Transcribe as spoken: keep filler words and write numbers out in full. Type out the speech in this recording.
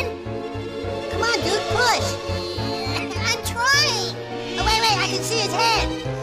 again? Come on, dude, push. I'm trying. Oh, wait, wait, I can see his head.